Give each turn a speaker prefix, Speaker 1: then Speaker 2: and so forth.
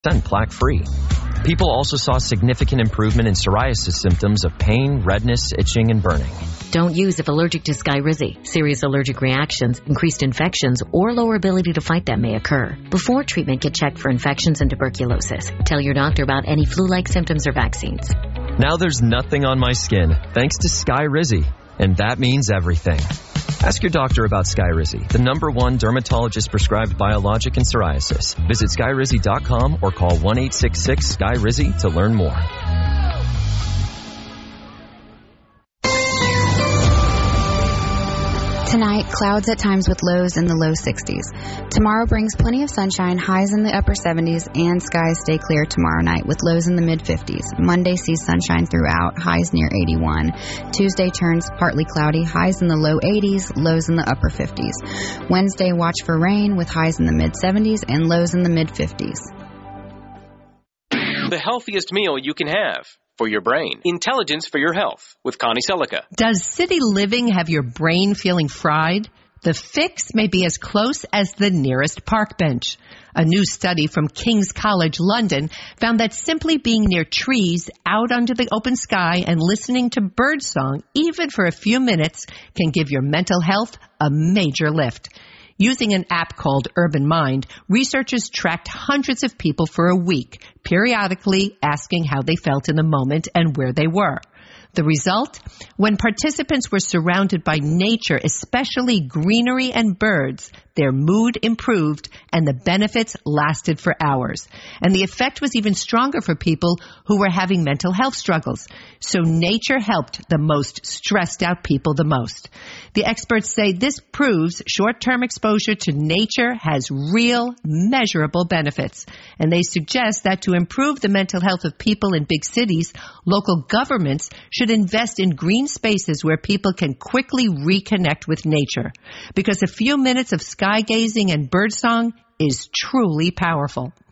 Speaker 1: plaque-free. People also saw significant improvement in psoriasis symptoms of pain, redness, itching, and burning.
Speaker 2: Don't use if allergic to Skyrizi. Serious allergic reactions, increased infections, or lower ability to fight them may occur. Before treatment, get checked for infections and tuberculosis. Tell your doctor about any flu-like symptoms or vaccines.
Speaker 1: Now there's nothing on my skin, thanks to Skyrizi. And that means everything. Ask your doctor about Skyrizi, the #1 dermatologist-prescribed biologic in psoriasis. Visit Skyrizi.com or call 1-866-SKYRIZI to learn more.
Speaker 3: Tonight, clouds at times with lows in the low 60s. Tomorrow brings plenty of sunshine, highs in the upper 70s, and skies stay clear tomorrow night with lows in the mid-50s. Monday sees sunshine throughout, highs near 81. Tuesday turns partly cloudy, highs in the low 80s, lows in the upper 50s. Wednesday, watch for rain with highs in the mid-70s and lows in the mid-50s.
Speaker 4: The healthiest meal you can have. For your brain. Intelligence for your health with Connie Selica.
Speaker 5: Does city living have your brain feeling fried? The fix may be as close as the nearest park bench. A new study from King's College London found that simply being near trees, out under the open sky, and listening to birdsong, even for a few minutes, can give your mental health a major lift. Using an app called Urban Mind, researchers tracked hundreds of people for a week, periodically asking how they felt in the moment and where they were. The result? When participants were surrounded by nature, especially greenery and birds, their mood improved and the benefits lasted for hours. And the effect was even stronger for people who were having mental health struggles. So nature helped the most stressed out people the most. The experts say this proves short-term exposure to nature has real, measurable benefits. And they suggest that to improve the mental health of people in big cities, local governments should invest in green spaces where people can quickly reconnect with nature. Because a few minutes of sky gazing and birdsong is truly powerful.